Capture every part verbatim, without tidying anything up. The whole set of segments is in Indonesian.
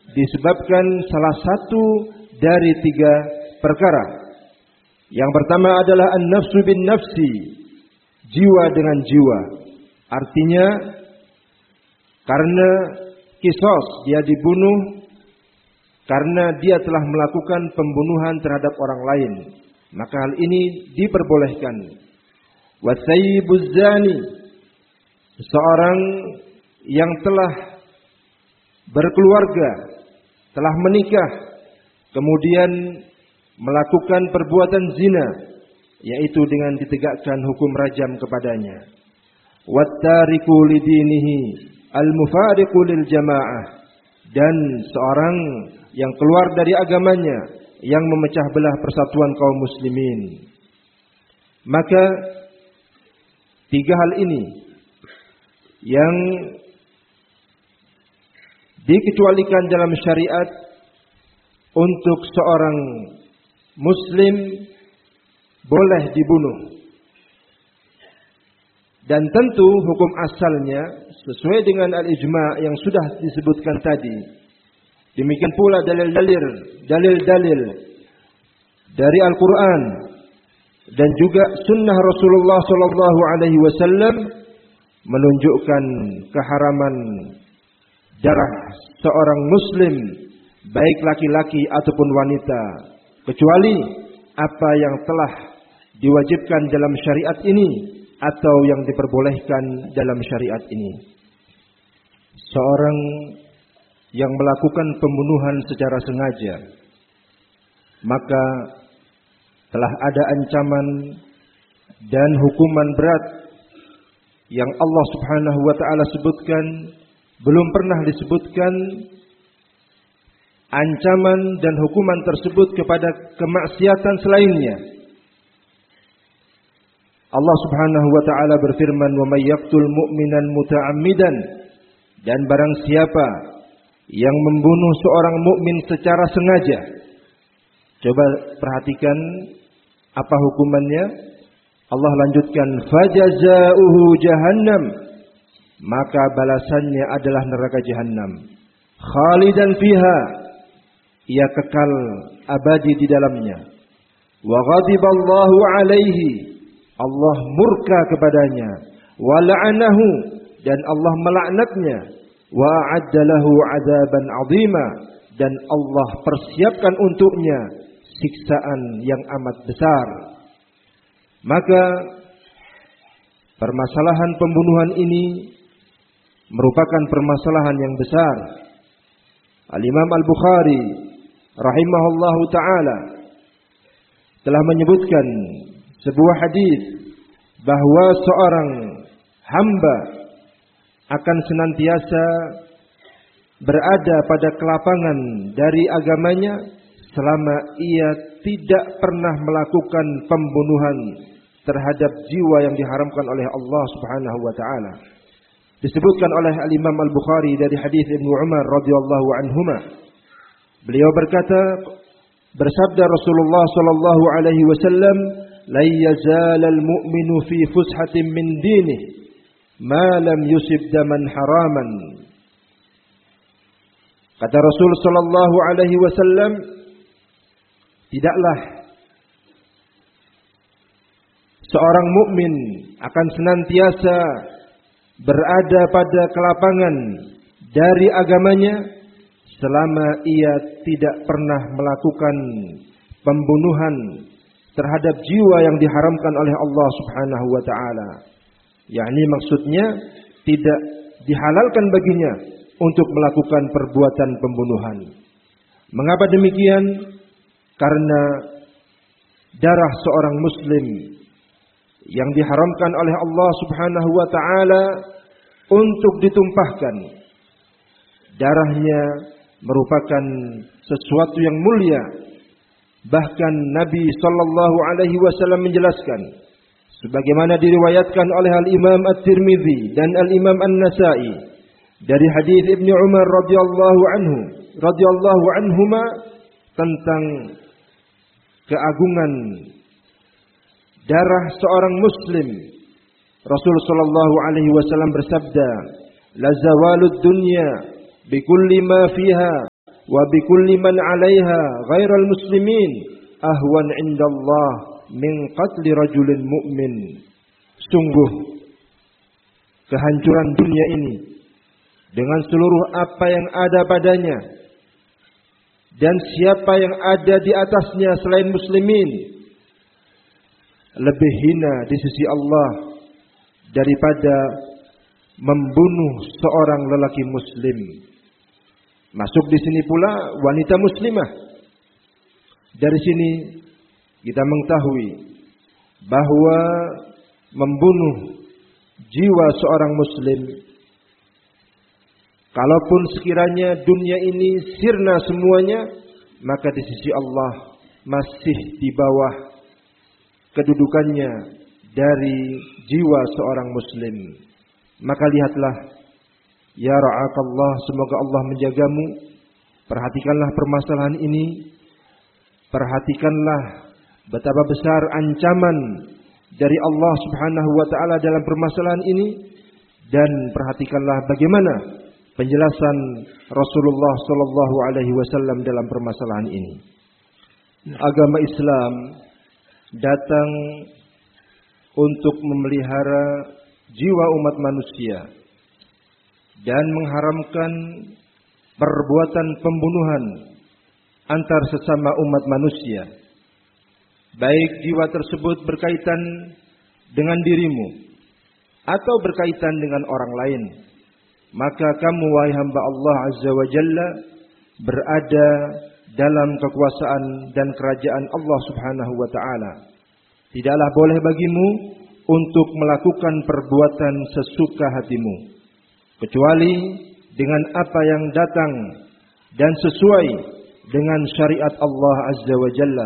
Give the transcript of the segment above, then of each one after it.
disebabkan salah satu dari tiga perkara. Yang pertama adalah an-nafsu bin nafsi, jiwa dengan jiwa. Artinya karena kisos dia dibunuh karena dia telah melakukan pembunuhan terhadap orang lain, maka hal ini diperbolehkan. Wasayyibuz zani, seorang yang telah berkeluarga, telah menikah, kemudian melakukan perbuatan zina, yaitu dengan ditegakkan hukum rajam kepadanya. Wattariku lidinihi al-mufariqu lil jamaah, dan seorang yang keluar dari agamanya, yang memecah belah persatuan kaum muslimin. Maka tiga hal ini yang dikecualikan dalam syariat untuk seorang muslim boleh dibunuh. Dan tentu hukum asalnya sesuai dengan al-ijma' yang sudah disebutkan tadi. Demikian pula dalil-dalil dalil-dalil dari Al-Qur'an dan juga sunnah Rasulullah sallallahu alaihi wasallam menunjukkan keharaman darah seorang muslim, baik laki-laki ataupun wanita, kecuali apa yang telah diwajibkan dalam syariat ini atau yang diperbolehkan dalam syariat ini. Seorang yang melakukan pembunuhan secara sengaja, maka telah ada ancaman dan hukuman berat yang Allah Subhanahu wa taala sebutkan. Belum pernah disebutkan ancaman dan hukuman tersebut kepada kemaksiatan selainnya. Allah Subhanahu wa taala berfirman, "Wa may yaqtul mu'minan muta'ammidan," dan barang siapa yang membunuh seorang mukmin secara sengaja. Coba perhatikan apa hukumannya. Allah lanjutkan, "Fajazaohu jahannam," maka balasannya adalah neraka jahanam. Khalidan fiha, ia kekal abadi di dalamnya. Wa ghadiballahu alaihi, Allah murka kepadanya. Wa la'anahu, dan Allah melaknatnya. Wa a'adda lahu 'adzaban 'azima, dan Allah persiapkan untuknya siksaan yang amat besar. Maka permasalahan pembunuhan ini merupakan permasalahan yang besar. Al-Imam Al-Bukhari rahimahullahu taala telah menyebutkan sebuah hadis bahwa seorang hamba akan senantiasa berada pada kelapangan dari agamanya selama ia tidak pernah melakukan pembunuhan terhadap jiwa yang diharamkan oleh Allah Subhanahu wa taala. Disebutkan oleh Al-Imam Al-Bukhari dari hadis Ibnu Umar radhiyallahu anhuma. Beliau berkata, bersabda Rasulullah sallallahu alaihi wasallam, "La yazal al-mu'minu fi fushatin min dinihi ma lam yusib daman haraman." Kata Rasul sallallahu alaihi wasallam, tidaklah seorang mukmin akan senantiasa berada pada kelapangan dari agamanya selama ia tidak pernah melakukan pembunuhan terhadap jiwa yang diharamkan oleh Allah Subhanahu wa taala. Yakni maksudnya tidak dihalalkan baginya untuk melakukan perbuatan pembunuhan. Mengapa demikian? Karena darah seorang muslim yang diharamkan oleh Allah Subhanahu wa taala untuk ditumpahkan. Darahnya merupakan sesuatu yang mulia. Bahkan Nabi sallallahu alaihi wasallam menjelaskan sebagaimana diriwayatkan oleh Al-Imam At-Tirmidzi dan Al-Imam An-Nasa'i dari hadis Ibnu Umar radhiyallahu anhu radhiyallahu anhuma tentang keagungan darah seorang muslim. Rasul sallallahu alaihi wasallam bersabda, "La zawalud dunya bikulli ma fiha wa bikulli man 'alaiha ghairal muslimin ahwan 'indallah min qatli rajulin mu'min. Sungguh kehancuran dunia ini dengan seluruh apa yang ada padanya dan siapa yang ada di atasnya selain muslimin lebih hina di sisi Allah daripada membunuh seorang lelaki muslim. Masuk di sini pula wanita muslimah. Dari sini kita mengetahui bahwa membunuh jiwa seorang muslim, kalaupun sekiranya dunia ini sirna semuanya, maka di sisi Allah masih di bawah kedudukannya dari jiwa seorang muslim. Maka lihatlah, ya ra'akallah, semoga Allah menjagamu. Perhatikanlah permasalahan ini. Perhatikanlah betapa besar ancaman dari Allah Subhanahu wa taala dalam permasalahan ini, dan perhatikanlah bagaimana penjelasan Rasulullah sallallahu alaihi wasallam dalam permasalahan ini. Agama Islam datang untuk memelihara jiwa umat manusia dan mengharamkan perbuatan pembunuhan antar sesama umat manusia, baik jiwa tersebut berkaitan dengan dirimu atau berkaitan dengan orang lain. Maka kamu, wahai hamba Allah Azza wa Jalla, berada dalam kekuasaan dan kerajaan Allah Subhanahu wa taala. Tidaklah boleh bagimu untuk melakukan perbuatan sesuka hatimu, kecuali dengan apa yang datang dan sesuai dengan syariat Allah Azza wa Jalla.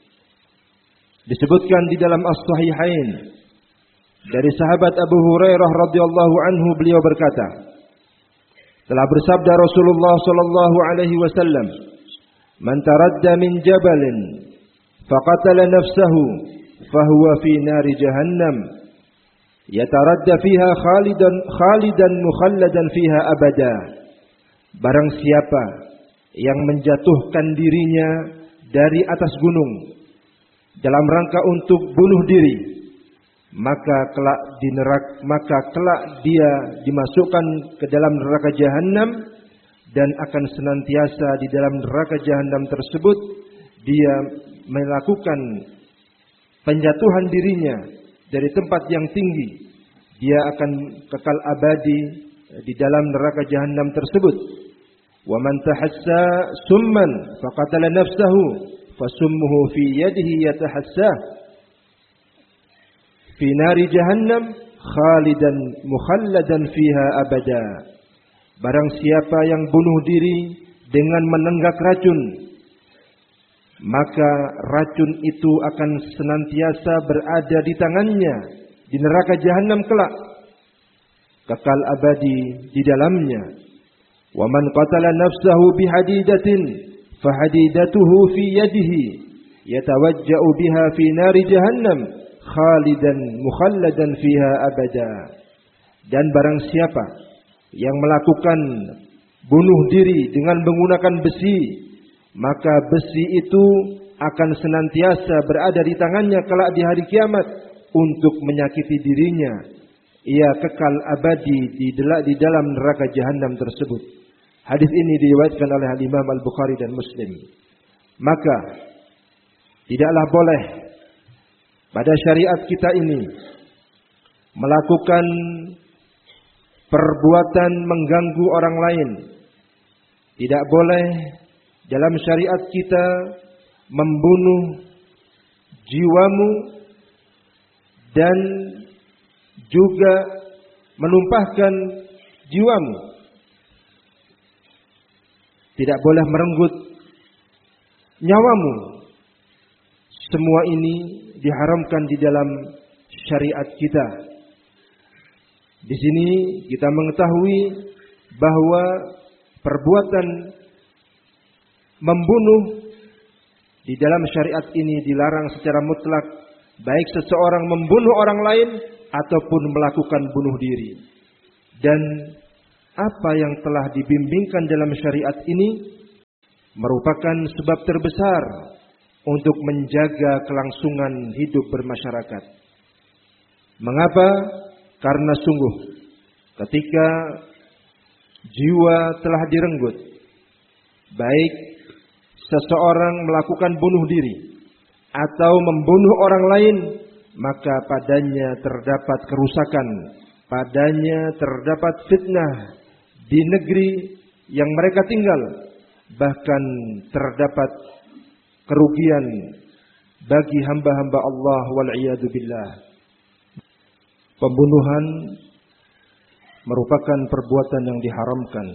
Disebutkan di dalam As-Sahihain dari sahabat Abu Hurairah radhiyallahu anhu, beliau berkata, telah bersabda Rasulullah sallallahu alaihi wasallam, "Man taradda min jabalin faqatala nafsahu fahuwa fi nari jahannam yataradda fiha khalidan khalidan mukhalladan fiha abada." Barang siapa yang menjatuhkan dirinya dari atas gunung dalam rangka untuk bunuh diri, maka kelak di neraka, maka kelak dia dimasukkan ke dalam neraka jahanam, dan akan senantiasa di dalam neraka jahanam tersebut dia melakukan penjatuhan dirinya dari tempat yang tinggi. Dia akan kekal abadi di dalam neraka jahanam tersebut. Wa man tahassa summan faqatala nafsahu fasummuhu fi yadihi yatahassah fi nari jahannam khalidan mukhalladan fiha abada. Barang siapa yang bunuh diri dengan menenggak racun, maka racun itu akan senantiasa berada di tangannya di neraka jahanam kelak, kekal abadi di dalamnya. Wa man qatala nafsahu bihadidatin fahadidatuhu fi yadihi yatawajja'u biha fi nari jahannam khalidan mukhalladan fiha abada. Dan barang siapa yang melakukan bunuh diri dengan menggunakan besi, maka besi itu akan senantiasa berada di tangannya kelak di hari kiamat untuk menyakiti dirinya. Ia kekal abadi di, di dalam neraka jahanam tersebut. Hadis ini diriwayatkan oleh Imam Al-Bukhari dan Muslim. Maka tidaklah boleh pada syariat kita ini melakukan perbuatan mengganggu orang lain. Tidak boleh dalam syariat kita membunuh jiwamu dan juga menumpahkan jiwamu. Tidak boleh merenggut nyawamu. Semua ini diharamkan di dalam syariat kita. Di sini kita mengetahui bahwa perbuatan membunuh di dalam syariat ini dilarang secara mutlak, baik seseorang membunuh orang lain ataupun melakukan bunuh diri. Dan apa yang telah dibimbingkan dalam syariat ini merupakan sebab terbesar untuk menjaga kelangsungan hidup bermasyarakat. Mengapa? Karena sungguh ketika jiwa telah direnggut, baik seseorang melakukan bunuh diri atau membunuh orang lain, maka padanya terdapat kerusakan, padanya terdapat fitnah di negeri yang mereka tinggal, bahkan terdapat kerugian bagi hamba-hamba Allah wal'iyadu billah. Pembunuhan merupakan perbuatan yang diharamkan,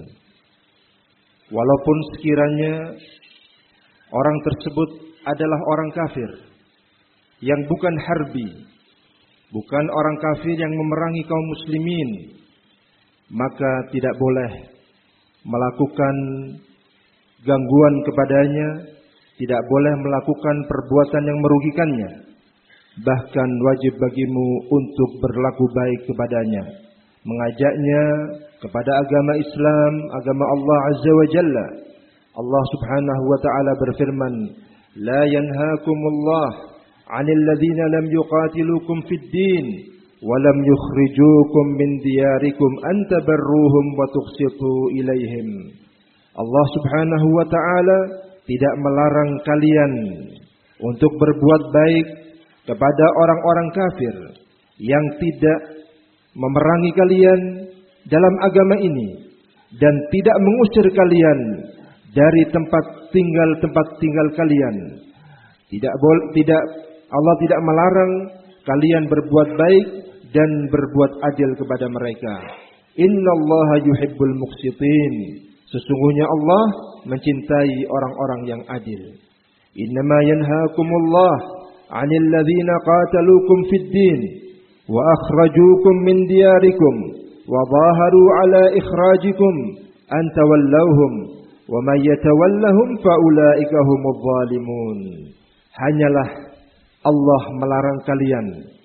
walaupun sekiranya orang tersebut adalah orang kafir yang bukan harbi, bukan orang kafir yang memerangi kaum muslimin, maka tidak boleh melakukan gangguan kepadanya, tidak boleh melakukan perbuatan yang merugikannya. Bahkan wajib bagimu untuk berlaku baik kepadanya, mengajaknya kepada agama Islam, agama Allah Azza wa Jalla. Allah Subhanahu wa taala berfirman, "La yanhaakumullah 'anil ladzina lam yuqatilukum fid din wa lam yukhrijukum min diyarikum an tabarruhum wa tuqsitu ilaihim." Allah Subhanahu wa taala tidak melarang kalian untuk berbuat baik kepada orang-orang kafir yang tidak memerangi kalian dalam agama ini dan tidak mengusir kalian dari tempat tinggal tempat tinggal kalian. Tidak boleh, tidak Allah tidak melarang kalian berbuat baik dan berbuat adil kepada mereka. Innallaha yuhibbul muqsitin. Sesungguhnya Allah mencintai orang-orang yang adil. Innama yanhaakumullah 'anil ladzina qataluukum fid din wa akhrajuukum min diyarikum wa dhaharu 'ala ikhrajikum an tawallawhum wa may yatawallahum fa ulaika humudz zalimun. Hanyalah Allah melarang kalian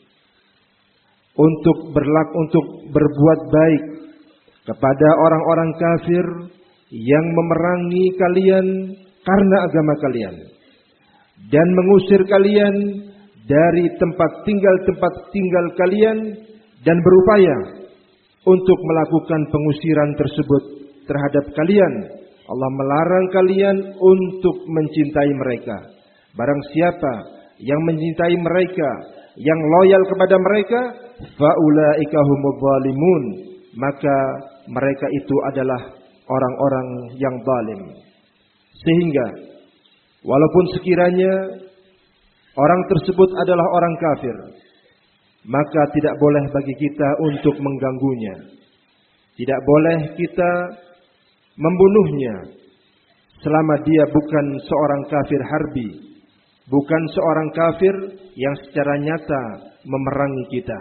untuk berlaku untuk berbuat baik kepada orang-orang kafir yang memerangi kalian karena agama kalian dan mengusir kalian dari tempat tinggal-tempat tinggal kalian dan berupaya untuk melakukan pengusiran tersebut terhadap kalian. Allah melarang kalian untuk mencintai mereka. Barang siapa yang mencintai mereka, yang loyal kepada mereka, faulaika humudz zalimun, maka mereka itu adalah orang-orang yang zalim. Sehingga walaupun sekiranya orang tersebut adalah orang kafir, maka tidak boleh bagi kita untuk mengganggunya. Tidak boleh kita membunuhnya selama dia bukan seorang kafir harbi, bukan seorang kafir yang secara nyata memerangi kita.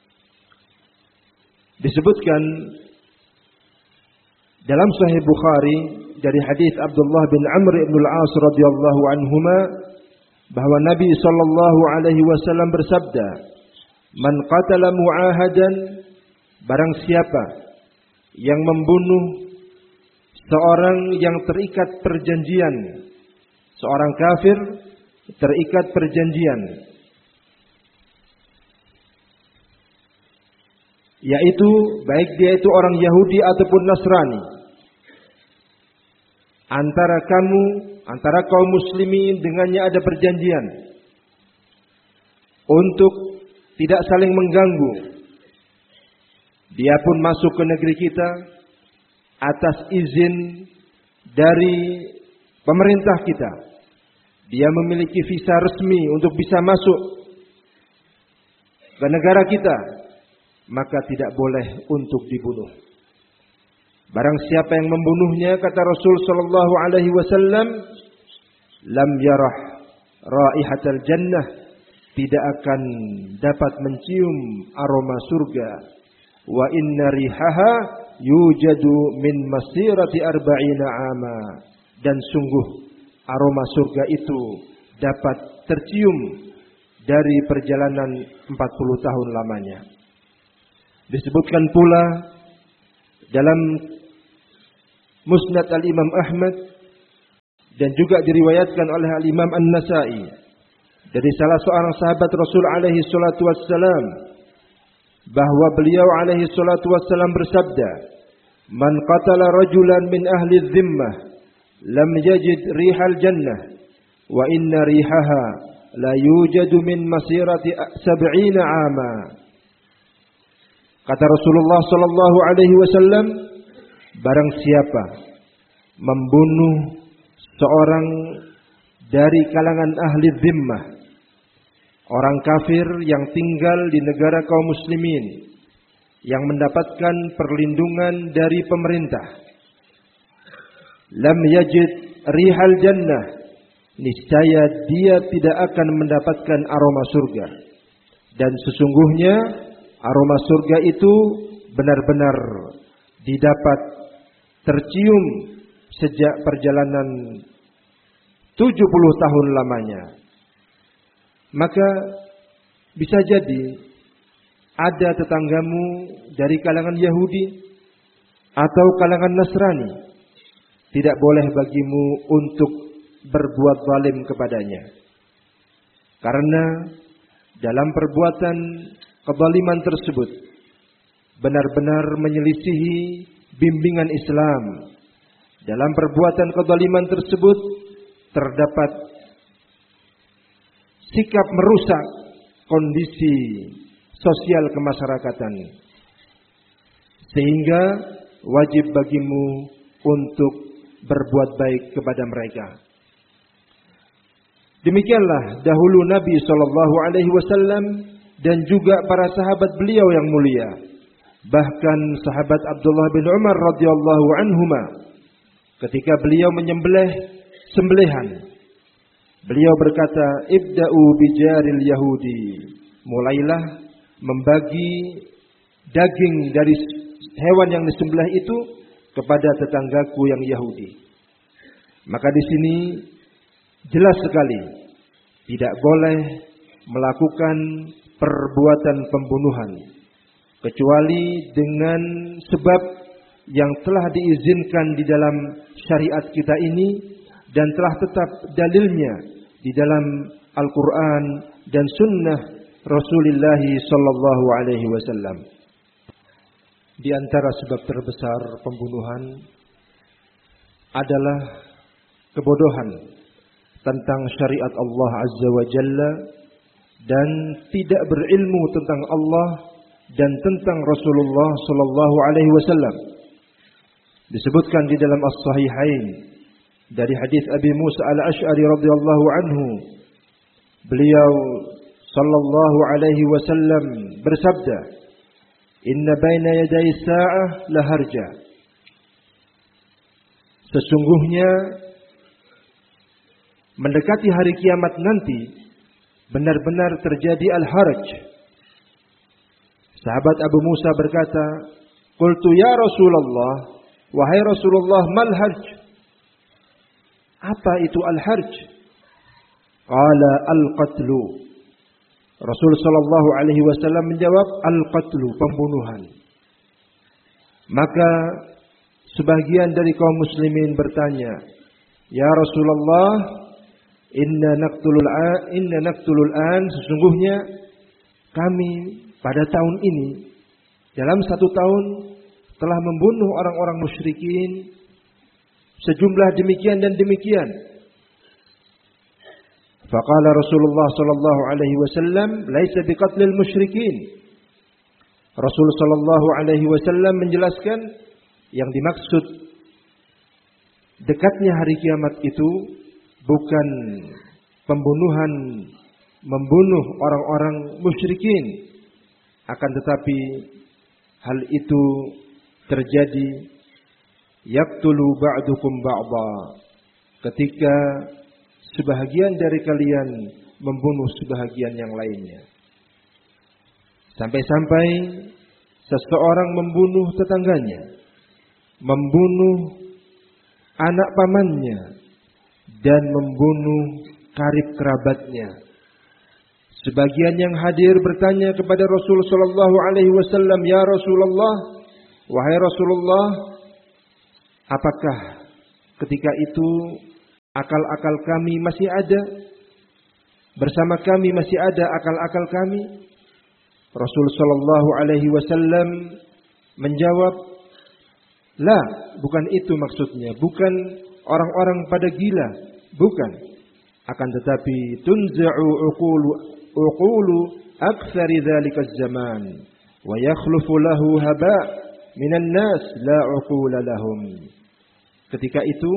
Disebutkan dalam Sahih Bukhari dari hadis Abdullah bin Amr bin Al-As radhiyallahu anhuma bahwa Nabi sallallahu alaihi wasallam bersabda, "Man qatala mu'ahadan, barang siapa yang membunuh seorang yang terikat perjanjian, seorang kafir terikat perjanjian, yaitu baik dia itu orang Yahudi ataupun Nasrani, antara kamu, antara kaum muslimin dengannya ada perjanjian untuk tidak saling mengganggu. Dia pun masuk ke negeri kita atas izin dari pemerintah kita. Dia memiliki visa resmi untuk bisa masuk ke negara kita, maka tidak boleh untuk dibunuh. Barang siapa yang membunuhnya, kata Rasul sallallahu alaihi wasallam, lam yarah raihatal jannah, tidak akan dapat mencium aroma surga. Wa inna rihaha yujadu min masirati arba'ina ama, dan sungguh aroma surga itu dapat tercium dari perjalanan empat puluh tahun lamanya. Disebutkan pula dalam Musnad Al-Imam Ahmad dan juga diriwayatkan oleh Al-Imam An-Nasa'i dari salah seorang sahabat Rasul alaihi salatu wassalam bahwa beliau alaihi salatu wassalam bersabda, "Man qatala rajulan min ahli dhimmah lam yajid rihal jannah wa inna rihaha la yujadu min masirati sab'ina 'ama." Kata Rasulullah sallallahu alaihi wasallam, barang siapa membunuh seorang dari kalangan ahli dhimmah, orang kafir yang tinggal di negara kaum muslimin, yang mendapatkan perlindungan dari pemerintah, lam yajid rihal jannah, niscaya dia tidak akan mendapatkan aroma surga. Dan sesungguhnya aroma surga itu benar-benar didapat tercium sejak perjalanan tujuh puluh tahun lamanya. Maka bisa jadi ada tetanggamu dari kalangan Yahudi atau kalangan Nasrani, tidak boleh bagimu untuk berbuat zalim kepadanya. Karena dalam perbuatan kezaliman tersebut benar-benar menyelisihi bimbingan Islam. Dalam perbuatan kezaliman tersebut terdapat sikap merusak kondisi sosial kemasyarakatan, sehingga wajib bagimu untuk berbuat baik kepada mereka. Demikianlah dahulu Nabi shallallahu alaihi wasallam dan juga para sahabat beliau yang mulia. Bahkan sahabat Abdullah bin Umar radhiyallahu anhuma, ketika beliau menyembelih sembelihan, beliau berkata, "Ibda'u bijaril Yahudi." Mulailah membagi daging dari hewan yang disembelih itu kepada tetanggaku yang Yahudi. Maka di sini jelas sekali tidak boleh melakukan perbuatan pembunuhan kecuali dengan sebab yang telah diizinkan di dalam syariat kita ini dan telah tetap dalilnya di dalam Al-Quran dan Sunnah Rasulullah Sallallahu Alaihi Wasallam. Di antara sebab terbesar pembunuhan adalah kebodohan tentang syariat Allah Azza wa Jalla dan tidak berilmu tentang Allah dan tentang Rasulullah Sallallahu Alaihi Wasallam. Disebutkan di dalam As-Sahihain dari hadis Abi Musa Al-Asy'ari radhiyallahu anhu, beliau sallallahu alaihi wasallam bersabda, "Inna baina yaday sa'ah laharja." Sesungguhnya mendekati hari kiamat nanti benar-benar terjadi al-harj. Sahabat Abu Musa berkata, "Qultu ya Rasulullah, wahai Rasulullah, mal harj?" Apa itu al-harj? Qala al-qatlu. Rasul sallallahu alaihi wasallam menjawab, al-qatlu, pembunuhan. Maka sebagian dari kaum muslimin bertanya, "Ya Rasulullah, inna naqtulul an, inna naqtulul an, sesungguhnya kami pada tahun ini dalam satu tahun telah membunuh orang-orang musyrikin sejumlah demikian dan demikian." Faqala Rasulullah sallallahu alaihi wasallam, "Laisa biqatlil musyrikin." Rasul sallallahu alaihi wasallam menjelaskan yang dimaksud dekatnya hari kiamat itu bukan pembunuhan, membunuh orang-orang musyrikin, akan tetapi hal itu terjadi yaqtulu ba'dukum ba'dha, ketika sebahagian dari kalian membunuh sebahagian yang lainnya. Sampai-sampai seseorang membunuh tetangganya, membunuh anak pamannya, dan membunuh karib kerabatnya. Sebagian yang hadir bertanya kepada Rasul sallallahu alaihi wasallam, "Ya Rasulullah, wahai Rasulullah, apakah ketika itu akal-akal kami masih ada? Bersama kami masih ada akal-akal kami? Rasul sallallahu alaihi wasallam menjawab, "La, bukan itu maksudnya, bukan orang-orang pada gila, bukan. Akan tetapi tunza'u uqulu uqulu aktsari dzalikaz zaman wa yakhlufu lahu haba' minan nas la uqula lahum." Ketika itu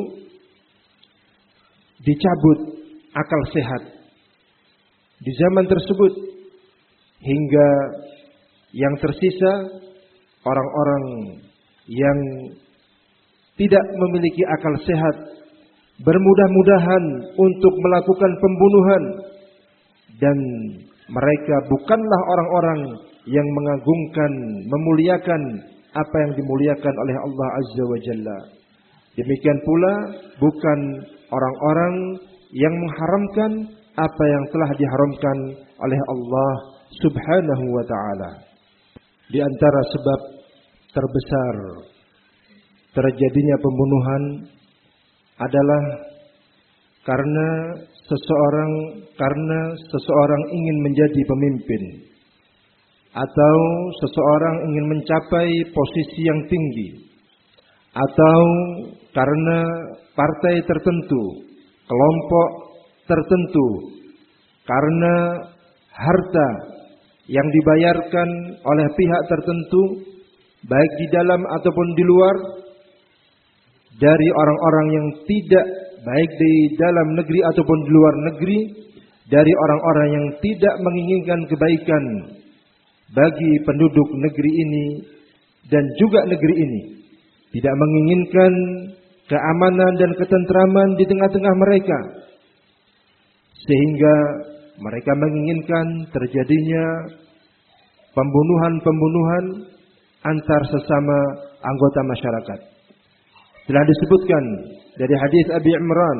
dicabut akal sehat di zaman tersebut, hingga yang tersisa orang-orang yang tidak memiliki akal sehat bermudah-mudahan untuk melakukan pembunuhan, dan mereka bukanlah orang-orang yang mengagungkan, memuliakan apa yang dimuliakan oleh Allah Azza wa Jalla. Demikian pula bukan orang-orang yang mengharamkan apa yang telah diharamkan oleh Allah Subhanahu wa ta'ala. Di antara sebab terbesar terjadinya pembunuhan adalah karena seseorang karena seseorang ingin menjadi pemimpin, atau seseorang ingin mencapai posisi yang tinggi, atau karena partai tertentu, kelompok tertentu, karena harta yang dibayarkan oleh pihak tertentu, baik di dalam ataupun di luar, dari orang-orang yang tidak baik di dalam negeri ataupun di luar negeri, dari orang-orang yang tidak menginginkan kebaikan bagi penduduk negeri ini dan juga negeri ini, tidak menginginkan keamanan dan ketentraman di tengah-tengah mereka, sehingga mereka menginginkan terjadinya pembunuhan-pembunuhan antar sesama anggota masyarakat. Telah disebutkan dari hadis Abi Imran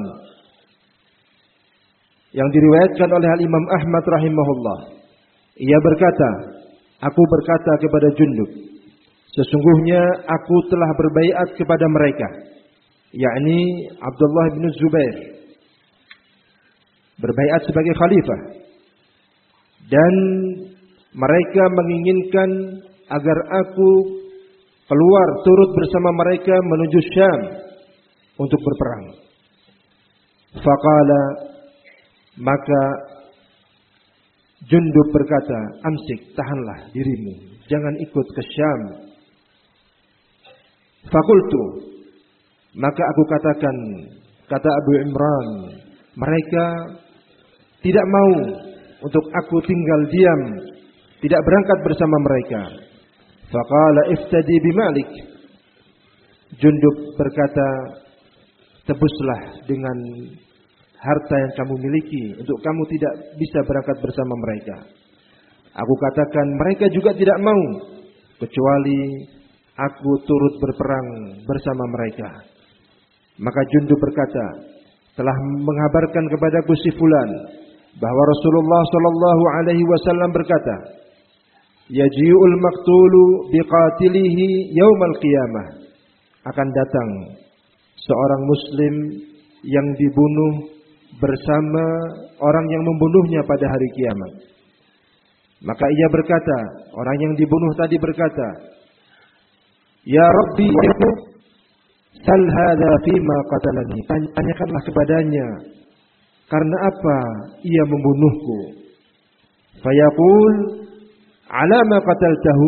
yang diriwayatkan oleh Al-Imam Ahmad rahimahullah. Ia berkata, "Aku berkata kepada Jundub, sesungguhnya aku telah berbaiat kepada mereka," yakni Abdullah bin Zubair, berbaiat sebagai khalifah, dan mereka menginginkan agar aku keluar turut bersama mereka menuju Syam untuk berperang. Faqala, maka Jundub berkata, "Amsik, tahanlah dirimu, jangan ikut ke Syam." Fakultu, maka aku katakan, kata Abu Imran, mereka tidak mau untuk aku tinggal diam, tidak berangkat bersama mereka. Faqala iftadi bimalik. Jundub berkata, tebuslah dengan harta yang kamu miliki untuk kamu tidak bisa berangkat bersama mereka. Aku katakan mereka juga tidak mau, kecuali aku turut berperang bersama mereka. Maka Jundub berkata, telah mengabarkan kepadaku si fulan bahwa Rasulullah sallallahu alaihi wasallam berkata, yaji'ul maqtulu biqatilihi yaumal qiyamah. Akan datang seorang muslim yang dibunuh bersama orang yang membunuhnya pada hari kiamat. Maka ia berkata, orang yang dibunuh tadi berkata, ya Rabbi, sal hadza fima qatalani. Tanyakanlah kepadanya, karena apa ia membunuhku. Fayaqul, ala ma qataltahu.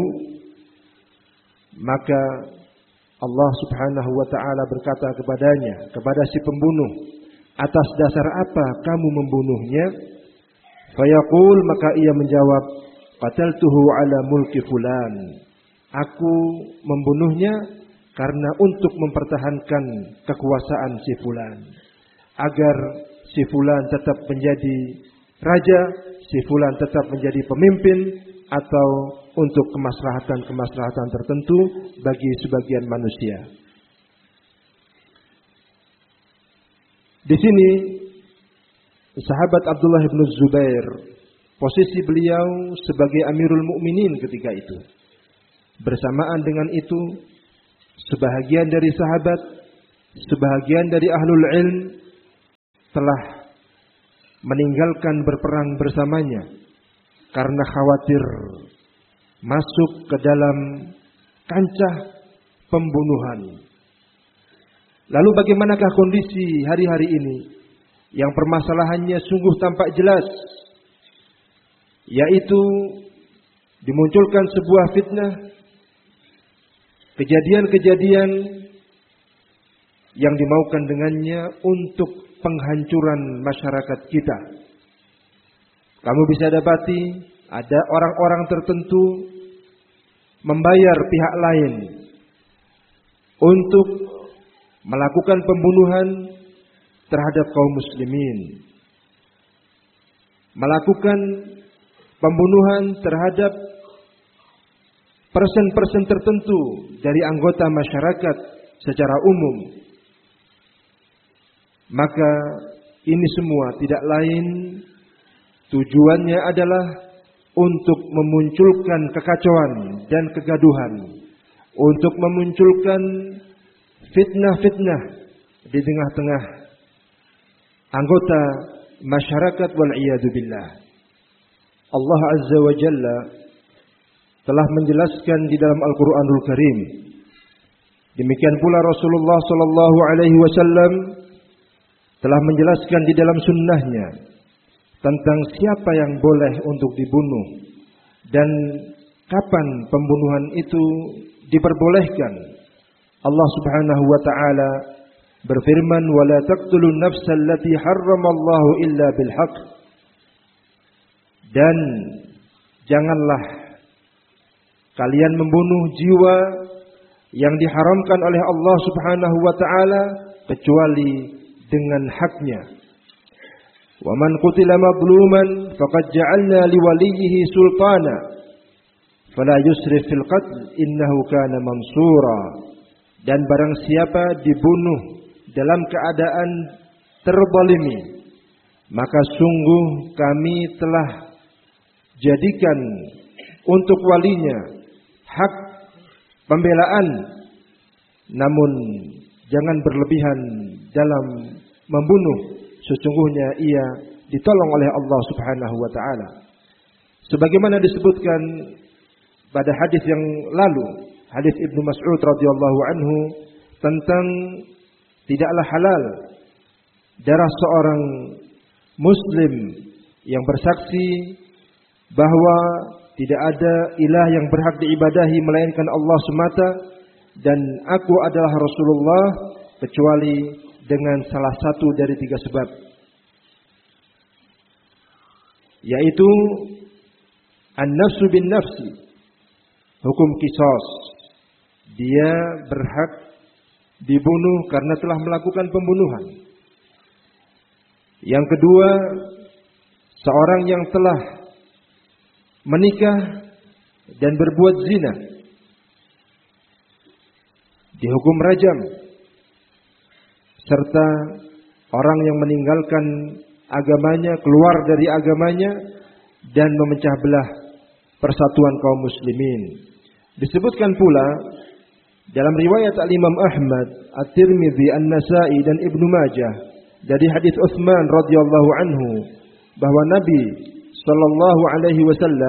Maka Allah Subhanahu wa taala berkata kepadanya, kepada si pembunuh, atas dasar apa kamu membunuhnya? Fayaqul, maka ia menjawab, qataltuhu ala mulki fulan. Aku membunuhnya karena untuk mempertahankan kekuasaan si fulan, agar si fulan tetap menjadi raja, si fulan tetap menjadi pemimpin, atau untuk kemaslahatan-kemaslahatan tertentu bagi sebagian manusia. Di sini sahabat Abdullah bin Zubair, posisi beliau sebagai Amirul Mukminin ketika itu. Bersamaan dengan itu, sebahagian dari sahabat, sebahagian dari ahlul ilm telah meninggalkan berperang bersamanya karena khawatir masuk ke dalam kancah pembunuhan. Lalu bagaimanakah kondisi hari-hari ini yang permasalahannya sungguh tampak jelas, yaitu dimunculkan sebuah fitnah, kejadian-kejadian yang dimaukan dengannya untuk penghancuran masyarakat kita. Kamu bisa dapati ada orang-orang tertentu membayar pihak lain untuk melakukan pembunuhan terhadap kaum muslimin, melakukan pembunuhan terhadap persen-persen tertentu dari anggota masyarakat secara umum. Maka ini semua tidak lain tujuannya adalah untuk memunculkan kekacauan dan kegaduhan, untuk memunculkan fitnah-fitnah di tengah-tengah anggota masyarakat wal iyadu billah. Allah Azza wa Jalla telah menjelaskan di dalam Al-Qur'anul Karim. Demikian pula Rasulullah sallallahu alaihi wasallam telah menjelaskan di dalam sunnahnya tentang siapa yang boleh untuk dibunuh dan kapan pembunuhan itu diperbolehkan. Allah Subhanahu wa taala berfirman, "Wa la taqtulun nafsa allati harramallahu illa bil haqq." Dan janganlah kalian membunuh jiwa yang diharamkan oleh Allah Subhanahu wa taala kecuali dengan haknya. Wa man qutila mazluman faqad ja'alna liwaliyhi sultana fala yusrif fil qatl innahu kana mansura. Dan barang siapa dibunuh dalam keadaan terzalimi, maka sungguh kami telah jadikan untuk walinya hak pembelaan, namun jangan berlebihan dalam membunuh, sesungguhnya ia ditolong oleh Allah Subhanahu wa taala. Sebagaimana disebutkan pada hadis yang lalu, hadis Ibnu Mas'ud radhiyallahu anhu tentang tidaklah halal darah seorang muslim yang bersaksi bahwa tidak ada ilah yang berhak diibadahi melainkan Allah semata dan aku adalah Rasulullah kecuali dengan salah satu dari tiga sebab, yaitu an-nafsu bin nafsi, hukum qisas. Dia berhak dibunuh karena telah melakukan pembunuhan. Yang kedua, seorang yang telah menikah dan berbuat zina dihukum rajam, serta orang yang meninggalkan agamanya, keluar dari agamanya dan memecah belah persatuan kaum muslimin. Disebutkan pula dalam riwayat Al-Imam Ahmad, At-Tirmidzi, An-Nasa'i dan Ibnu Majah dari hadis Utsman radhiyallahu anhu bahwa Nabi sallallahu alaihi wasallam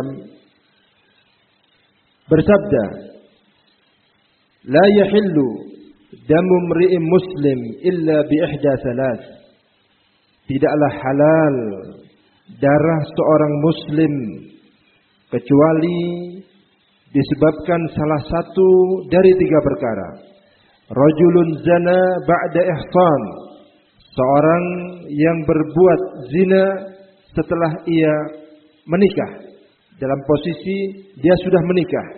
bersabda, "La yahillu damu imri'in muslim illa bi ihda thalath." Tidaklah halal darah seorang muslim kecuali disebabkan salah satu dari tiga perkara. Rajulun zana ba'da ihsan, seorang yang berbuat zina setelah ia menikah, dalam posisi dia sudah menikah.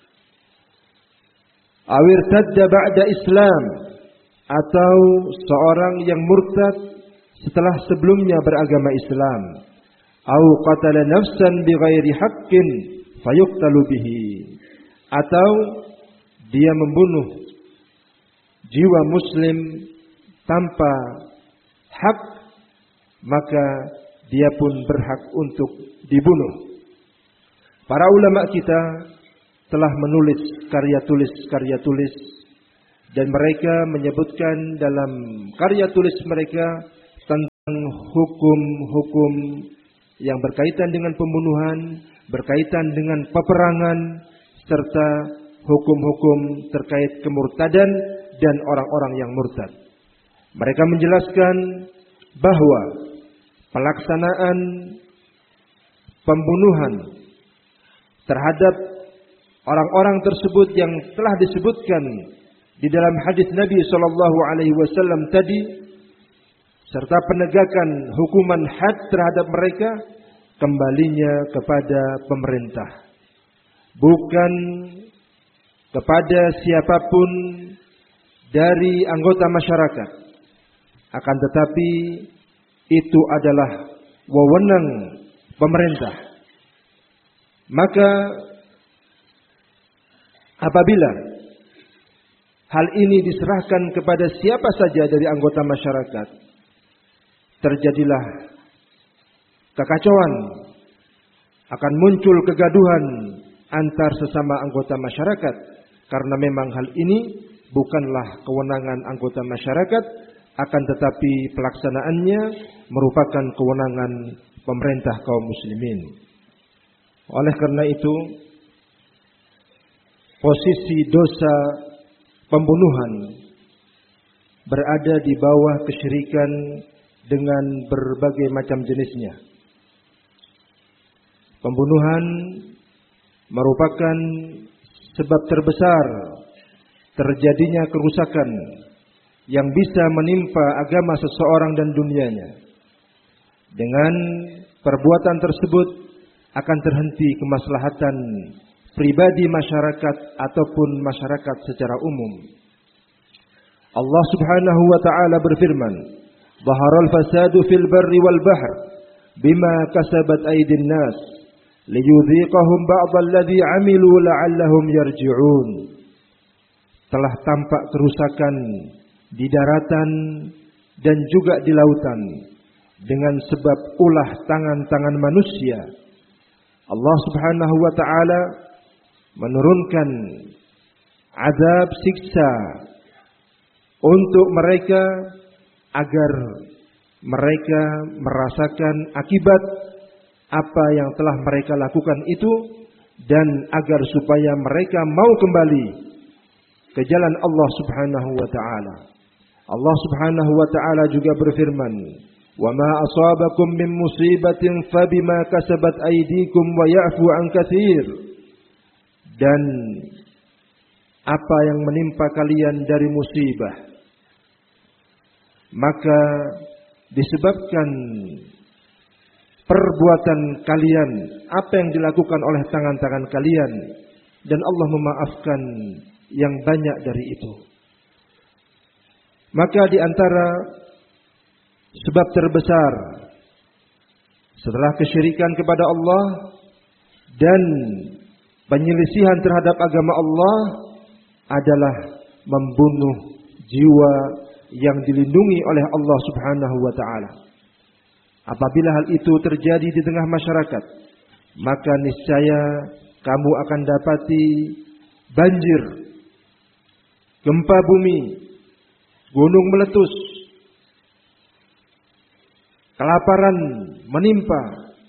Awir tadda ba'da Islam, atau seorang yang murtad setelah sebelumnya beragama Islam. Au qatala nafsan bighairi haqqin fayuqtalu bihi, atau dia membunuh jiwa muslim tanpa hak, maka dia pun berhak untuk dibunuh. Para ulama kita telah menulis karya tulis-karya tulis dan mereka menyebutkan dalam karya tulis mereka tentang hukum-hukum yang berkaitan dengan pembunuhan, berkaitan dengan peperangan, serta hukum-hukum terkait kemurtadan dan orang-orang yang murtad. Mereka menjelaskan bahwa pelaksanaan pembunuhan terhadap orang-orang tersebut yang telah disebutkan di dalam hadis Nabi Shallallahu Alaihi Wasallam tadi, serta penegakan hukuman had terhadap mereka, kembalinya kepada pemerintah, bukan kepada siapapun dari anggota masyarakat. Akan tetapi itu adalah wewenang pemerintah. Maka apabila hal ini diserahkan kepada siapa saja dari anggota masyarakat, terjadilah kekacauan, akan muncul kegaduhan antar sesama anggota masyarakat, karena memang hal ini bukanlah kewenangan anggota masyarakat, akan tetapi pelaksanaannya merupakan kewenangan pemerintah kaum muslimin. Oleh karena itu, posisi dosa pembunuhan berada di bawah kesyirikan dengan berbagai macam jenisnya. Pembunuhan merupakan sebab terbesar terjadinya kerusakan yang bisa menimpa agama seseorang dan dunianya. Dengan perbuatan tersebut akan terhenti kemaslahatan pribadi masyarakat ataupun masyarakat secara umum. Allah Subhanahu wa taala berfirman, "Dhaharal fasadu fil barri wal bahr bima kasabat aydin nas liyudhiqahum ba'dal ladzi 'amilu la'allahum yarji'un." Telah tampak kerusakan di daratan dan juga di lautan dengan sebab ulah tangan-tangan manusia. Allah Subhanahu wa taala menurunkan azab siksa untuk mereka agar mereka merasakan akibat apa yang telah mereka lakukan itu, dan agar supaya mereka mau kembali ke jalan Allah Subhanahu wa taala. Allah Subhanahu wa taala juga berfirman, "Wa ma asabakum min musibatin fabima kasabat aydikum wa ya'fu an katsir." Dan apa yang menimpa kalian dari musibah, maka disebabkan perbuatan kalian, apa yang dilakukan oleh tangan-tangan kalian, dan Allah memaafkan yang banyak dari itu. Maka di antara sebab terbesar setelah kesyirikan kepada Allah dan penyelisihan terhadap agama Allah adalah membunuh jiwa yang dilindungi oleh Allah Subhanahu wa taala. Apabila hal itu terjadi di tengah masyarakat, maka niscaya kamu akan dapati banjir, gempa bumi, gunung meletus, kelaparan menimpa,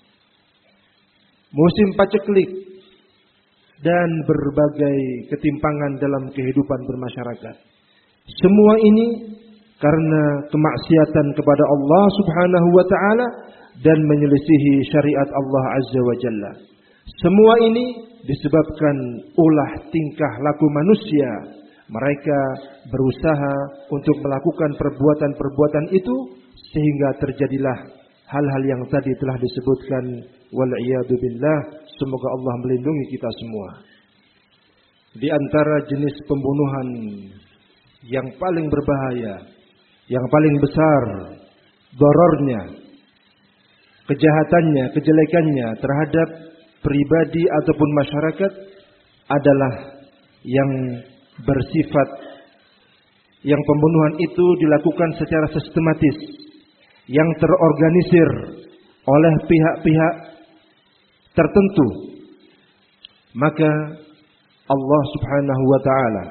musim paceklik, dan berbagai ketimpangan dalam kehidupan bermasyarakat. Semua ini karena kemaksiatan kepada Allah Subhanahu wa taala dan menyelisihi syariat Allah Azza wa Jalla. Semua ini disebabkan ulah tingkah laku manusia. Mereka berusaha untuk melakukan perbuatan-perbuatan itu sehingga terjadilah hal-hal yang tadi telah disebutkan. Wal'iyadu billah. Semoga Allah melindungi kita semua. Di antara jenis pembunuhan yang paling berbahaya, yang paling besar dorornya, kejahatannya, kejelekannya terhadap pribadi ataupun masyarakat adalah yang bersifat, yang pembunuhan itu dilakukan secara sistematis, yang terorganisir oleh pihak-pihak tertentu. Maka Allah Subhanahu wa taala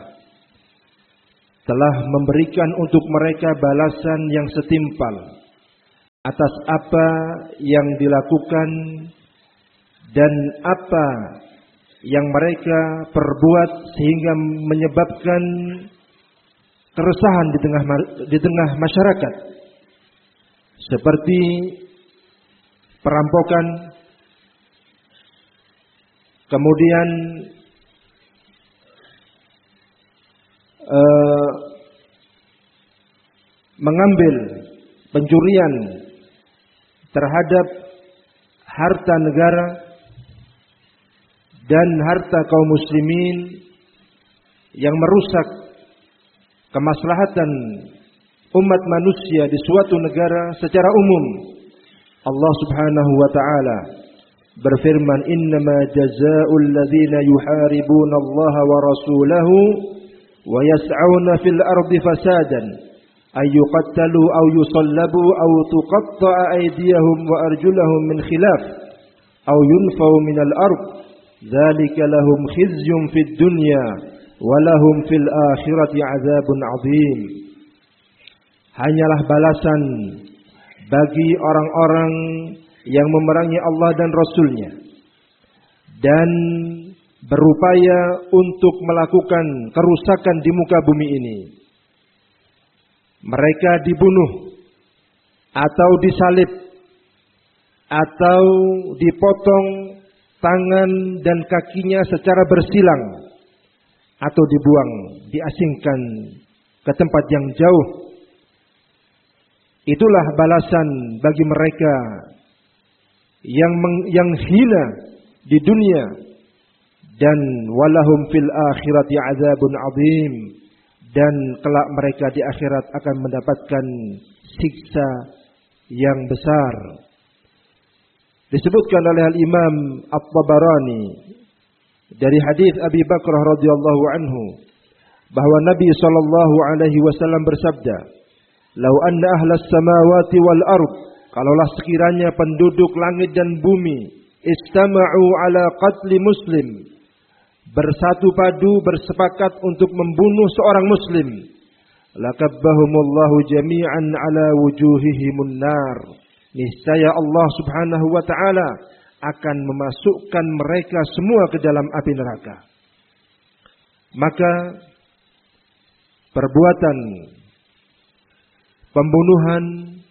telah memberikan untuk mereka balasan yang setimpal atas apa yang dilakukan dan apa yang mereka perbuat sehingga menyebabkan keresahan di tengah di tengah masyarakat, seperti perampokan, kemudian eh, mengambil pencurian terhadap harta negara dan harta kaum muslimin yang merusak kemaslahatan umat manusia di suatu negara secara umum. Allah Subhanahu wa taala berfirman, "Innama jazaa'ul ladzina yuharibuna Allah wa rasulahu wa yas'auna fil ardi fasadan ay yuqattalu aw yusallabu aw tuqatta'a aydiyahum wa arjuluhum min khilaf aw yunfaw minal ard dzalika lahum khizyun fid dunya wa lahum fil akhirati 'adzabun 'adzim." Hanyalah balasan bagi orang-orang yang memerangi Allah dan Rasul-Nya dan berupaya untuk melakukan kerusakan di muka bumi ini. Mereka dibunuh atau disalib atau dipotong tangan dan kakinya secara bersilang atau dibuang, diasingkan ke tempat yang jauh. Itulah balasan bagi mereka yang meng, yang hina di dunia, dan walahum fil akhirati adzabun adzim, dan kelak mereka di akhirat akan mendapatkan siksa yang besar. Disebutkan oleh Al-Imam At-Tabarani dari hadis Abi Bakrah radhiyallahu anhu bahwa Nabi sallallahu alaihi wasallam bersabda, "Lau anna ahlas samawati wal ard," kalaulah sekiranya penduduk langit dan bumi, "istama'u ala qatli muslim," bersatu padu bersepakat untuk membunuh seorang muslim, "lakabbahumullahu jami'an ala wujuhihimun nar." Niscaya Allah Subhanahu wa taala akan memasukkan mereka semua ke dalam api neraka. Maka perbuatan pembunuhan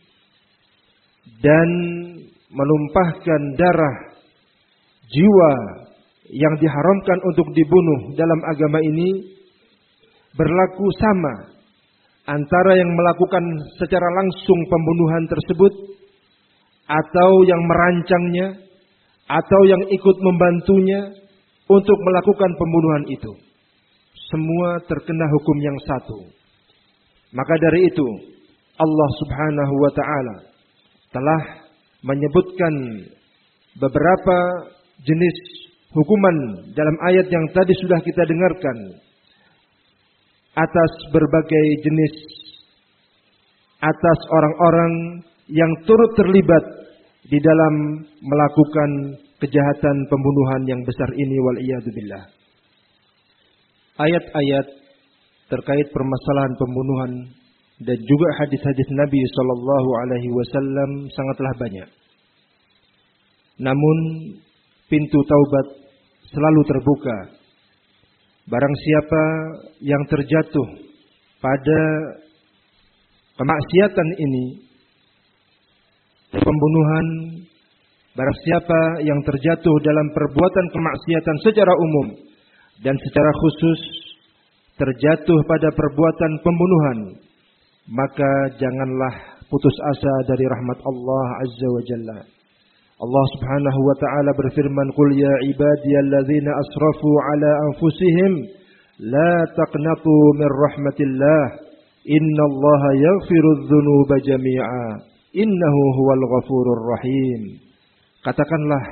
dan menumpahkan darah jiwa yang diharamkan untuk dibunuh dalam agama ini berlaku sama antara yang melakukan secara langsung pembunuhan tersebut atau yang merancangnya atau yang ikut membantunya untuk melakukan pembunuhan itu. Semua terkena hukum yang satu. Maka dari itu Allah Subhanahu wa taala telah menyebutkan beberapa jenis hukuman dalam ayat yang tadi sudah kita dengarkan atas berbagai jenis, atas orang-orang yang turut terlibat di dalam melakukan kejahatan pembunuhan yang besar ini, wal'iyadzubillah. Ayat-ayat terkait permasalahan pembunuhan dan juga hadis-hadis Nabi sallallahu alaihi wasallam sangatlah banyak. Namun pintu taubat selalu terbuka. Barang siapa yang terjatuh pada kemaksiatan ini, pembunuhan, barang siapa yang terjatuh dalam perbuatan kemaksiatan secara umum dan secara khusus terjatuh pada perbuatan pembunuhan, maka janganlah putus asa dari rahmat Allah Azza wa Jalla. Allah Subhanahu wa taala berfirman, "Qul ya ibadiyalladzina asrafu ala anfusihim la taqnatu min rahmatillah innallaha yaghfirudz dzunuba jami'a innahu huwal ghafurur rahim." Katakanlah,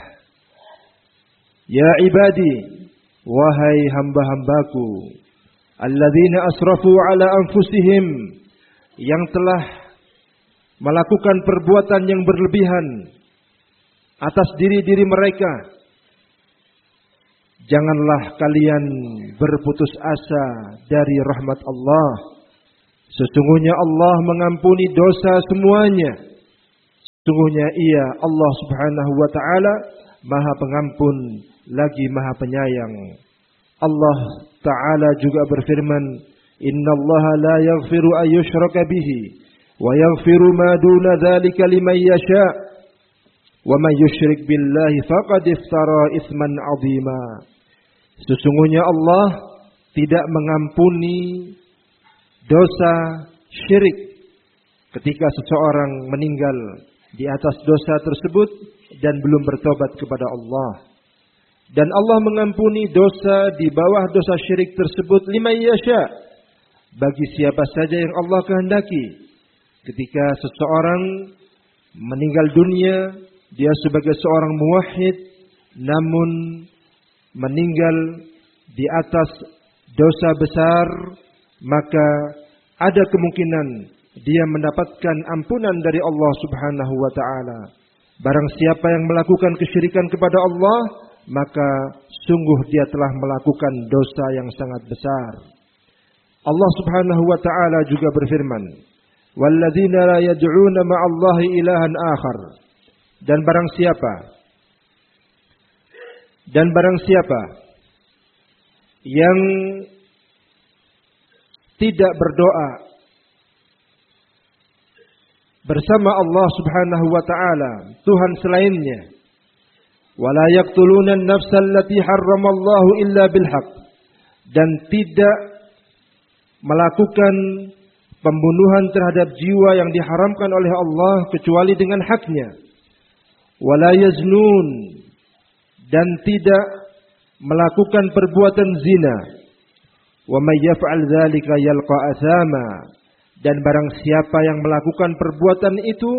ya ibadi, wahai hamba-hambaku, alladzina asrafu ala anfusihim, yang telah melakukan perbuatan yang berlebihan atas diri-diri mereka, janganlah kalian berputus asa dari rahmat Allah. Sesungguhnya Allah mengampuni dosa semuanya. Sungguhnya Ia Allah Subhanahu wa taala Maha Pengampun lagi Maha Penyayang. Allah taala juga berfirman, "Innallaha la yaghfiru an yushraka bihi wa yaghfiru ma duna dzalika liman yasha' wa man yusyrik billahi faqad iftara itsman 'azima." Sesungguhnya Allah tidak mengampuni dosa syirik ketika seseorang meninggal di atas dosa tersebut dan belum bertobat kepada Allah. Dan Allah mengampuni dosa di bawah dosa syirik tersebut liman yasha, bagi siapa saja yang Allah kehendaki. Ketika seseorang meninggal dunia, dia sebagai seorang muwahhid namun meninggal di atas dosa besar, maka ada kemungkinan dia mendapatkan ampunan dari Allah Subhanahu wa taala. Barang siapa yang melakukan kesyirikan kepada Allah, maka sungguh dia telah melakukan dosa yang sangat besar. Allah Subhanahu wa taala juga berfirman, "Walladzina la yad'una ma'allahi ilahan akhar." Dan barang siapa dan barang siapa yang tidak berdoa bersama Allah Subhanahu wa taala Tuhan selainnya, wala yaqtuluna an-nafsa allati harramallahu illa bil haqq, dan tidak melakukan pembunuhan terhadap jiwa yang diharamkan oleh Allah kecuali dengan haknya, wala yaznun, dan tidak melakukan perbuatan zina, wa may yaf'al dzalika yalqa athama, dan barang siapa yang melakukan perbuatan itu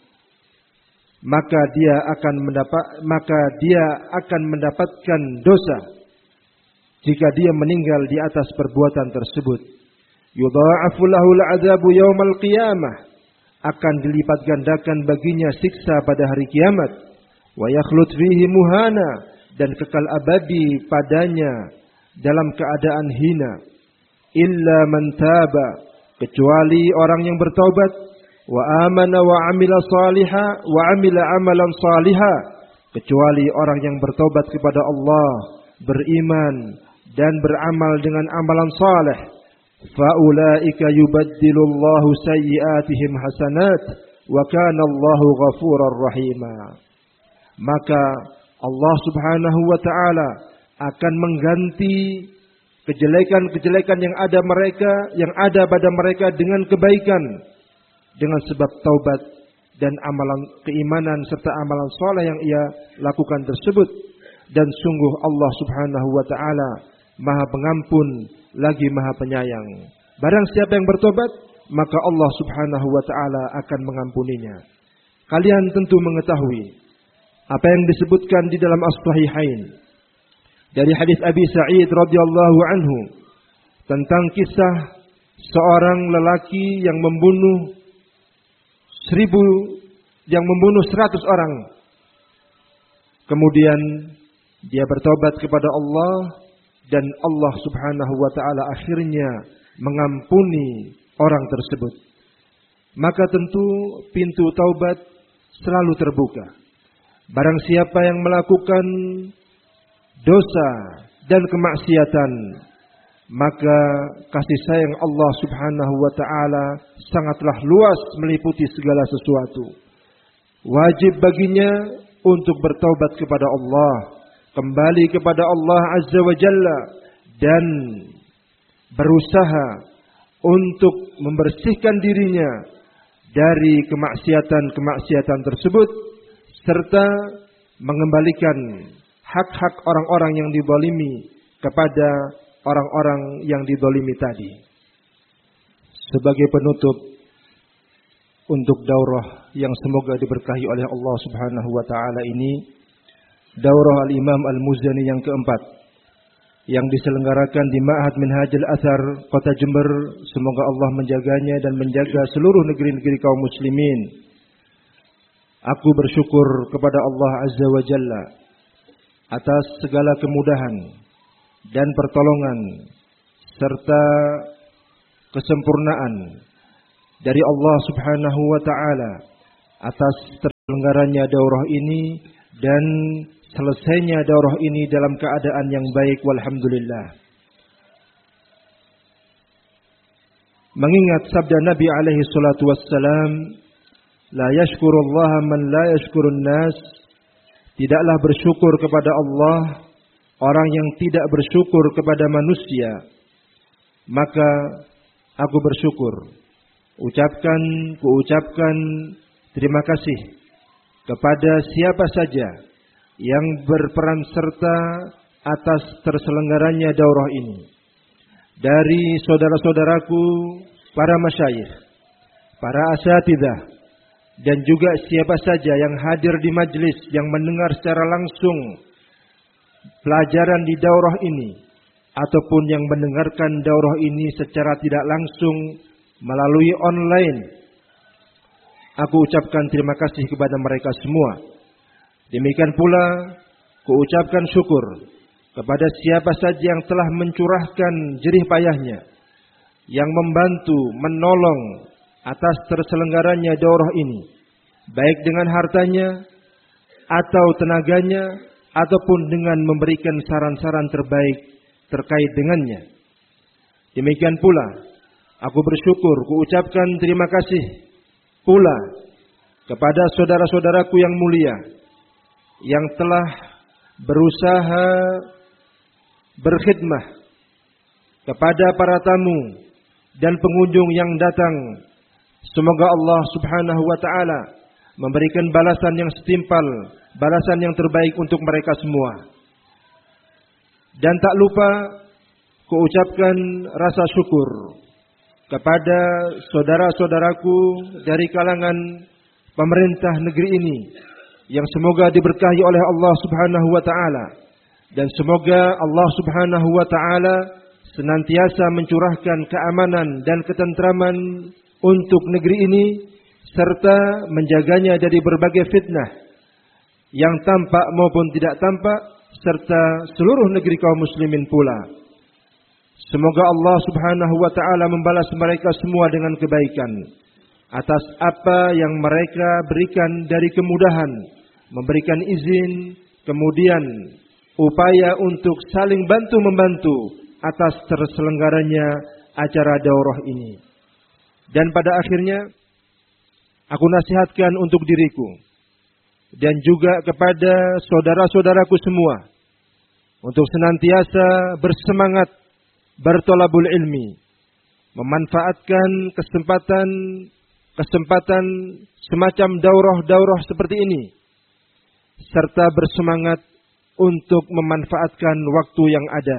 maka dia akan mendapat maka dia akan mendapatkan dosa jika dia meninggal di atas perbuatan tersebut. Yudha'afu lahul 'adzabu yaumal qiyamah, akan dilipat gandakan baginya siksa pada hari kiamat. Wa yakhlud fihi muhana, dan kekal abadi padanya dalam keadaan hina. Illa man taba, kecuali orang yang bertaubat, wa amana wa amila salihah wa amila amalan salihah, kecuali orang yang bertaubat kepada Allah, beriman dan beramal dengan amalan saleh. Faulaika yubaddilullahu sayyi'atihim hasanat wa kana Allahu ghafurar rahima. Maka Allah Subhanahu wa taala akan mengganti kejelekan-kejelekan yang ada mereka yang ada pada mereka dengan kebaikan, dengan sebab taubat dan amalan keimanan serta amalan saleh yang ia lakukan tersebut. Dan sungguh Allah Subhanahu wa taala Maha Pengampun lagi Maha Penyayang. Barang siapa yang bertobat, maka Allah Subhanahu wa taala akan mengampuninya. Kalian tentu mengetahui apa yang disebutkan di dalam As-Sahihain dari hadis Abi Sa'id radhiyallahu anhu tentang kisah seorang lelaki yang membunuh seribu yang membunuh seratus orang. Kemudian dia bertobat kepada Allah dan Allah Subhanahu wa taala akhirnya mengampuni orang tersebut. Maka tentu pintu taubat selalu terbuka. Barang siapa yang melakukan dosa dan kemaksiatan, maka kasih sayang Allah Subhanahu wa taala sangatlah luas meliputi segala sesuatu. Wajib baginya untuk bertaubat kepada Allah, kembali kepada Allah Azza wa Jalla, dan berusaha untuk membersihkan dirinya dari kemaksiatan-kemaksiatan tersebut, serta mengembalikan hak-hak orang-orang yang dizalimi kepada orang-orang yang dizalimi tadi. Sebagai penutup untuk daurah yang semoga diberkahi oleh Allah Subhanahu wa taala ini, daurah Al-Imam Al-Muzani yang keempat yang diselenggarakan di Ma'had Minhajul Athar Kota Jember. Semoga Allah menjaganya dan menjaga seluruh negeri-negeri kaum muslimin. Aku bersyukur kepada Allah Azza wa Jalla atas segala kemudahan dan pertolongan serta kesempurnaan dari Allah Subhanahu wa taala atas Pelenggaranya daurah ini dan selesainya daurah ini dalam keadaan yang baik, walhamdulillah. Mengingat sabda Nabi alaihi salatu wassalam, la yashkurullaha man la yashkurun nas, tidaklah bersyukur kepada Allah orang yang tidak bersyukur kepada manusia. Maka aku bersyukur, ucapkan, kuucapkan terima kasih kepada siapa saja yang berperan serta atas terselenggaranya daurah ini. Dari saudara-saudaraku, para masyayikh, para asatidzah, dan juga siapa saja yang hadir di majlis yang mendengar secara langsung pelajaran di daurah ini, ataupun yang mendengarkan daurah ini secara tidak langsung melalui online. Aku ucapkan terima kasih kepada mereka semua. Demikian pula, kuucapkan syukur kepada siapa saja yang telah mencurahkan jerih payahnya, yang membantu, menolong atas terselenggaranya daurah ini, baik dengan hartanya, atau tenaganya, ataupun dengan memberikan saran-saran terbaik terkait dengannya. Demikian pula, aku bersyukur, kuucapkan terima kasih pula kepada saudara-saudaraku yang mulia, yang telah berusaha berkhidmah kepada para tamu dan pengunjung yang datang. Semoga Allah subhanahu wa ta'ala memberikan balasan yang setimpal, balasan yang terbaik untuk mereka semua. Dan tak lupa kuucapkan rasa syukur kepada saudara-saudaraku dari kalangan pemerintah negeri ini, yang semoga diberkahi oleh Allah subhanahu wa ta'ala. Dan semoga Allah subhanahu wa ta'ala senantiasa mencurahkan keamanan dan ketentraman untuk negeri ini, serta menjaganya dari berbagai fitnah yang tampak maupun tidak tampak, serta seluruh negeri kaum muslimin pula. Semoga Allah subhanahu wa ta'ala membalas mereka semua dengan kebaikan atas apa yang mereka berikan dari kemudahan, memberikan izin, kemudian upaya untuk saling bantu-membantu atas terselenggaranya acara daurah ini. Dan pada akhirnya, aku nasihatkan untuk diriku dan juga kepada saudara-saudaraku semua untuk senantiasa bersemangat bertolabul ilmi, memanfaatkan kesempatan kesempatan semacam daurah-daurah seperti ini, serta bersemangat untuk memanfaatkan waktu yang ada.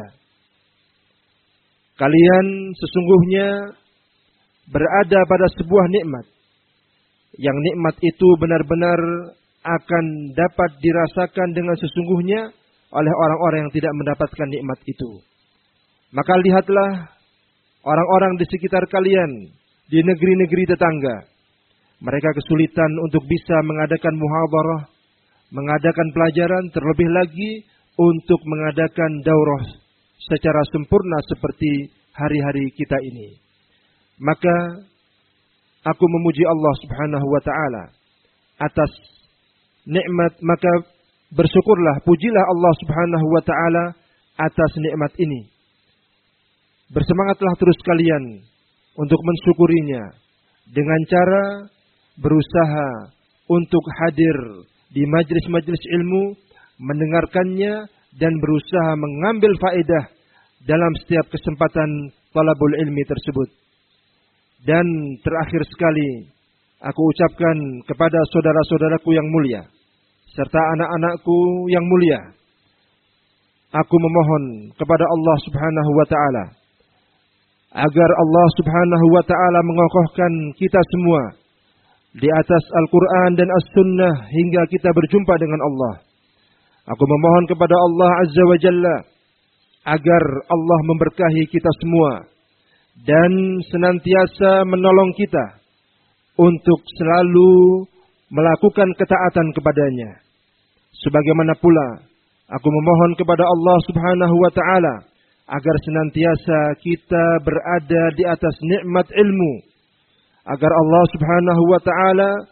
Kalian sesungguhnya berada pada sebuah nikmat, yang nikmat itu benar-benar akan dapat dirasakan dengan sesungguhnya oleh orang-orang yang tidak mendapatkan nikmat itu. Maka lihatlah orang-orang di sekitar kalian, di negeri-negeri tetangga. Mereka kesulitan untuk bisa mengadakan muhadharah, mengadakan pelajaran, terlebih lagi untuk mengadakan daurah secara sempurna seperti hari-hari kita ini. Maka aku memuji Allah subhanahu wa ta'ala atas nikmat, maka bersyukurlah, pujilah Allah subhanahu wa ta'ala atas nikmat ini. Bersemangatlah terus kalian untuk mensyukurinya dengan cara berusaha untuk hadir di majlis-majlis ilmu, mendengarkannya, dan berusaha mengambil faedah dalam setiap kesempatan talabul ilmi tersebut. Dan terakhir sekali, aku ucapkan kepada saudara-saudaraku yang mulia, serta anak-anakku yang mulia, aku memohon kepada Allah subhanahu wa ta'ala, agar Allah subhanahu wa ta'ala mengokohkan kita semua di atas Al-Quran dan As-Sunnah hingga kita berjumpa dengan Allah. Aku memohon kepada Allah Azza wa Jalla agar Allah memberkahi kita semua dan senantiasa menolong kita untuk selalu melakukan ketaatan kepadanya. Sebagaimana pula aku memohon kepada Allah subhanahu wa ta'ala agar senantiasa kita berada di atas nikmat ilmu, agar Allah subhanahu wa ta'ala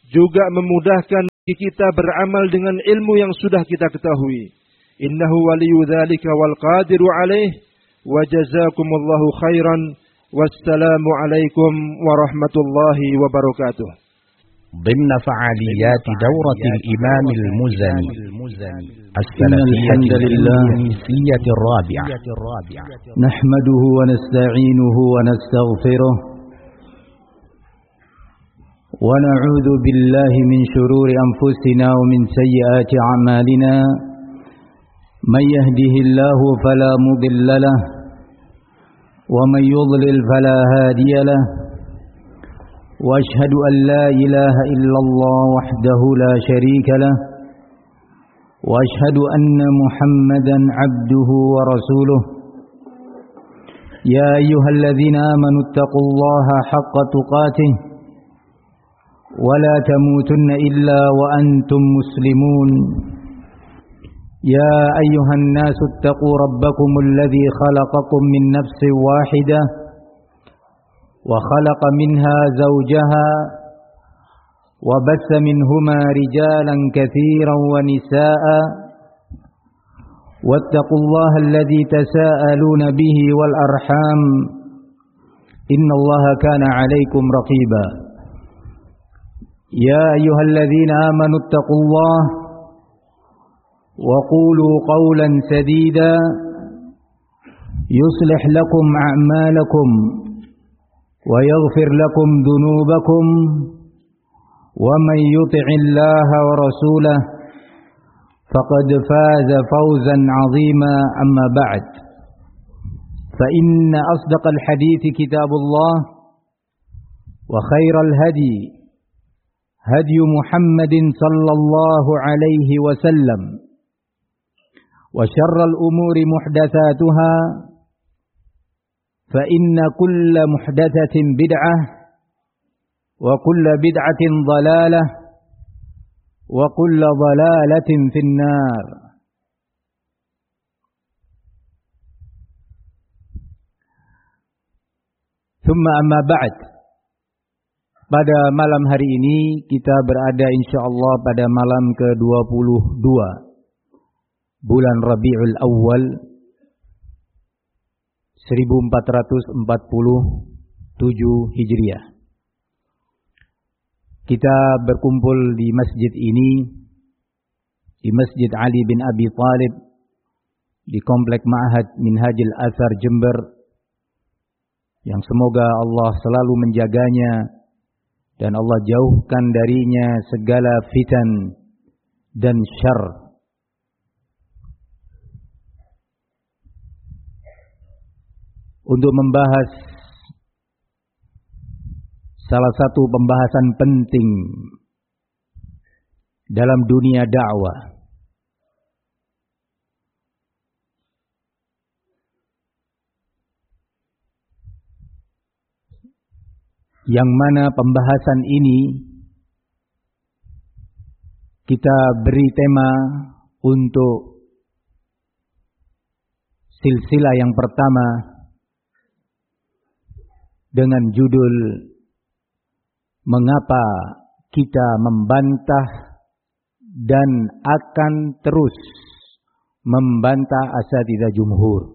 juga memudahkan kita beramal dengan ilmu yang sudah kita ketahui. Innahu waliyyu dzalika wal qadiru alaih. Wa jazakumullahu khairan. Wassalamu alaikum warahmatullahi wabarakatuh. ضمن فعاليات دورة الإمام المزني السلفية الإندونيسية الرابعة نحمده ونستعينه ونستغفره ونعوذ بالله من شرور أنفسنا ومن سيئات أعمالنا من يهده الله فلا مضل له ومن يضلل فلا هادي له وأشهد أن لا إله إلا الله وحده لا شريك له وأشهد أن محمدا عبده ورسوله يا أيها الذين آمنوا اتقوا الله حق تقاته ولا تموتن إلا وأنتم مسلمون يا أيها الناس اتقوا ربكم الذي خلقكم من نفس واحدة وخلق منها زوجها وبث منهما رجالا كثيرا ونساء واتقوا الله الذي تساءلون به والأرحام إن الله كان عليكم رقيبا يا أيها الذين آمنوا اتقوا الله وقولوا قولا سديدا يصلح لكم أعمالكم ويغفر لكم ذنوبكم ومن يطع الله ورسوله فقد فاز فوزا عظيما أما بعد فإن أصدق الحديث كتاب الله وخير الهدي هدي محمد صلى الله عليه وسلم وشر الأمور محدثاتها فإن كل محدثة بدعة وكل بدعة ضلالة وكل ضلالة في النار. ثم أما بعد. Pada malam hari ini kita berada insyaallah pada malam ke dua puluh dua bulan Rabiul Awal seribu empat ratus empat puluh tujuh Hijriah. Kita berkumpul di masjid ini, di Masjid Ali bin Abi Thalib, di Komplek Ma'had Minhajul Athar Jember, yang semoga Allah selalu menjaganya dan Allah jauhkan darinya segala fitan dan syarr. Untuk membahas salah satu pembahasan penting dalam dunia dakwah, yang mana pembahasan ini kita beri tema untuk silsilah yang pertama dengan judul Mengapa Kita Membantah dan Akan Terus Membantah Asatidzah Jumhur.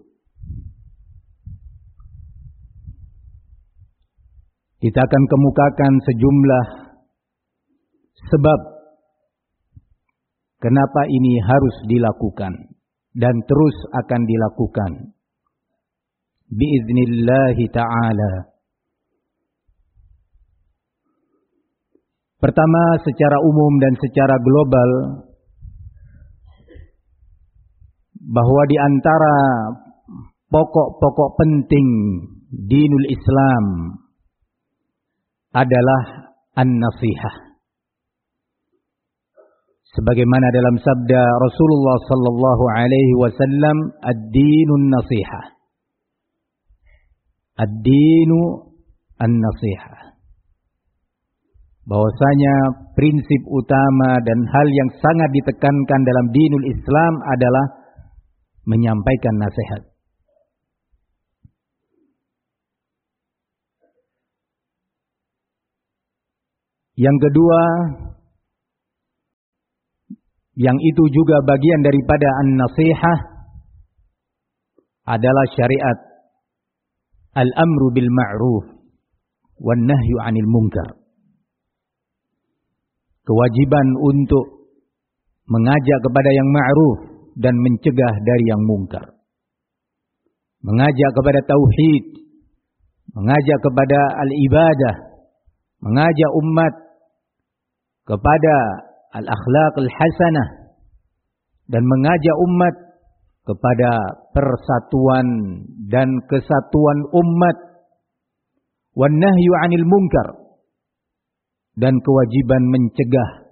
Kita akan kemukakan sejumlah sebab kenapa ini harus dilakukan dan terus akan dilakukan biiznillah ta'ala. Pertama, secara umum dan secara global, bahwa di antara pokok-pokok penting dinul Islam adalah an-nasihah. Sebagaimana dalam sabda Rasulullah sallallahu alaihi wasallam, ad-dinun nasihah. Ad-dinu an-nasihah. Bahwasanya prinsip utama dan hal yang sangat ditekankan dalam dinul Islam adalah menyampaikan nasihat. Yang kedua, yang itu juga bagian daripada an-nasihah, adalah syariat al-amru bil ma'ruf wan nahyu 'anil munkar. Kewajiban untuk mengajak kepada yang ma'ruf dan mencegah dari yang mungkar. Mengajak kepada tauhid, mengajak kepada al-ibadah, mengajak umat kepada al-akhlaq al-hasanah, dan mengajak umat kepada persatuan dan kesatuan umat. Wan nahyu 'anil munkar, dan kewajiban mencegah